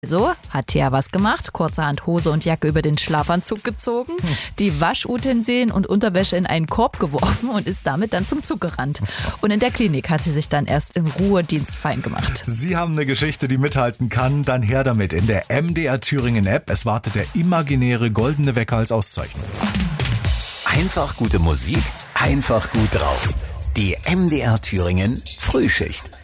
Also hat Thea was gemacht, kurzerhand Hose und Jacke über den Schlafanzug gezogen, die Waschutensilien und Unterwäsche in einen Korb geworfen und ist damit dann zum Zug gerannt. Und in der Klinik hat sie sich dann erst im Ruhedienst fein gemacht. Sie haben eine Geschichte, die mithalten kann, dann her damit in der MDR Thüringen App. Es wartet der imaginäre goldene Wecker als Auszeichnung. Einfach gute Musik, einfach gut drauf. Die MDR Thüringen Frühschicht.